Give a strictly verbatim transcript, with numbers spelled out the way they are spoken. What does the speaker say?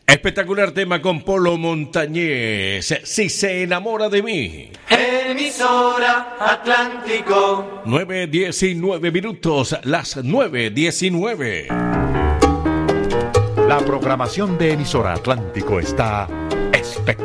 Espectacular tema con Polo Montañés, Si se enamora de mí. Emisora Atlántico. nueve diecinueve minutos, las nueve diecinueve. La programación de Emisora Atlántico está espectacular.